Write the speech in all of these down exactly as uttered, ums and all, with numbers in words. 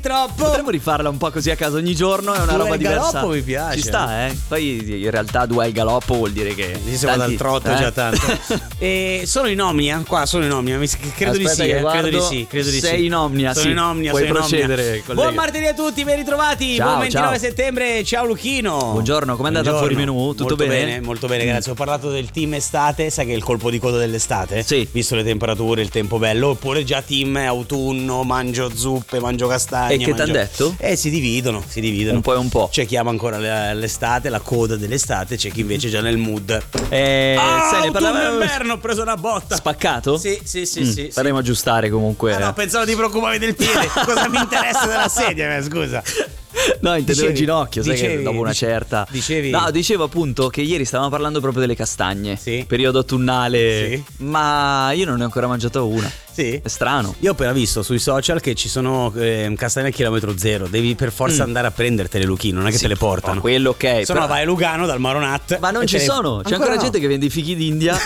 troppo. Potremmo rifarla un po' così a caso ogni giorno, è una Due roba al diversa. galoppo mi piace. Ci sta, eh. Poi in realtà due al galoppo vuol dire che Lì si va dal trotto eh? già tanto. E sono in Omnia, qua sono in Omnia, mi- credo Aspetta di sì, che eh, credo di guardo. sì, credo di Sei sì. in Omnia, sono sì. in Omnia, Puoi sono in Omnia. procedere, collega. Buon martedì a tutti, ben ritrovati. Ciao, Buon ventinove ciao. settembre, ciao Luchino. Buongiorno, com'è andata Buongiorno. fuori menù? Tutto molto bene? bene? Molto bene, grazie. Ho parlato del team estate, sai che è il colpo di coda dell'estate? Sì. Visto le temperature, il tempo bello, oppure già team autunno, mangio zuppe, mangio castagne. E che mangio... t'han detto? Eh, si dividono, si dividono. Un po' e un po'. C'è chi ama ancora le- l'estate, la coda dell'estate, c'è chi invece è già nel mood. Eh, Ah, sai, ne autunno parlavamo- e inverno, ho preso una botta. Spaccato? Sì, sì, sì, Mm, sì, sì. Faremo aggiustare comunque. Ah, no, pensavo di preoccuparmi del piede. Cosa mi interessa della sedia? eh, Scusa. No, intendevo Dicevi, il ginocchio, sai dicevi, che dopo una dice- certa. dicevi- No, dicevo appunto che ieri stavamo parlando proprio delle castagne. Sì. Periodo autunnale. Sì. Ma io non ne ho ancora mangiato una. Sì. È strano. Io ho appena visto sui social che ci sono eh, castagne a chilometro zero. Devi per forza Mm. andare a prendertele, Luchino, non è che Sì, te le portano. ma quello ok. Se no però- vai a Lugano dal Maronat. Ma non e ci te le- sono. C'è ancora no. gente che vende i fichi d'India.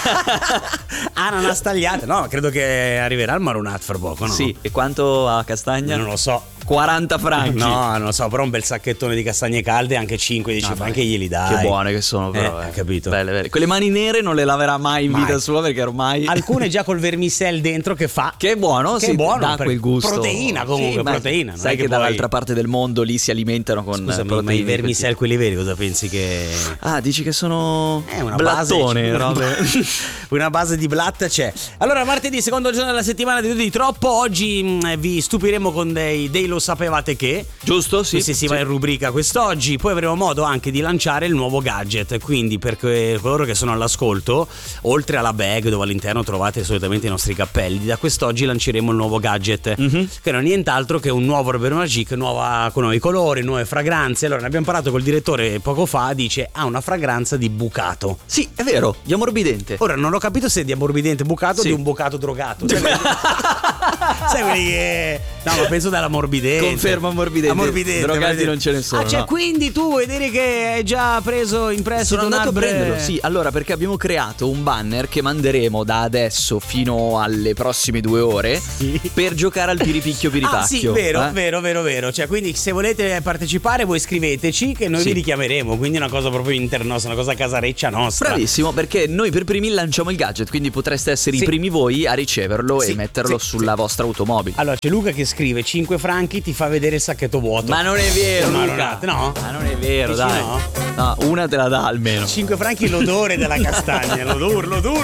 Ananas tagliate. No, credo che arriverà il Maronat fra poco, no? Sì. E quanto a castagna? Non lo so. quaranta franchi. No, non lo so, però un bel sacchettone di castagne calde, anche cinque dieci Ah, franchi glieli dai. Che buone che sono, però. Eh, eh. capito. Belle, belle. Quelle mani nere non le laverà mai in Mai. vita sua perché ormai. Alcune già col vermicelle dentro che fa. Che è buono, Che sì, è buono, dà per- quel gusto. proteina comunque, Sì, ma proteina, non Sai è che, che poi- dall'altra parte del mondo lì si alimentano con Scusami, proteine. ma i quel vermicelle tipo. quelli veri cosa pensi che... Ah, dici che sono È una blattone, base, robe. una base di blatt c'è. Allora, martedì, secondo giorno della settimana di Tutti di Troppo. Oggi mh, vi stupiremo con dei, dei lo sapevate che. Giusto? Sì. Questi si va in rubrica quest'oggi. Poi avremo modo anche di lanciare il nuovo gadget. Quindi per que- coloro che sono all'ascolto, oltre alla bag dove all'interno trovate solitamente i nostri cappelli, da quest'oggi lanceremo il nuovo gadget, Mhm. che non è nient'altro che un nuovo Robert Magic, nuova, con nuovi colori, nuove fragranze. Allora, ne abbiamo parlato col direttore poco fa. Dice ha una fragranza di bucato. Sì, è vero, di ammorbidente. Ora non ho capito se è di ammorbidente bucato Sì. o di un bucato drogato. Sai quelli, sai quelli che. No, ma penso dall'ammorbidente. Confermo ammorbidente. Ammorbidente. Drogati ammorbidente. non ce ne sono, Ah, cioè, no. quindi tu vuoi dire che hai già preso in prestito Sono un andato a hub- prenderlo, sì, allora perché abbiamo creato un banner che manderemo da adesso fino alle prossime due ore Sì. per giocare al piripicchio piripacchio. Ah, sì, vero, eh? vero, vero, vero. Cioè, quindi se volete partecipare, voi scriveteci che noi Sì. vi richiameremo. Quindi è una cosa proprio internosta, una cosa casareccia nostra. Bravissimo, perché noi per primi lanciamo il gadget, quindi potreste essere Sì. i primi voi a riceverlo Sì, e metterlo sì, sulla vostra automobile. Allora, c'è Luca che scrive cinque franchi, ti fa vedere il sacchetto vuoto. Ma non è vero, Ma Luca. non- no? Ma non è vero, Dici dai. no? No, una te la dà almeno. cinque franchi l'odore della castagna, l'odore, l'odore.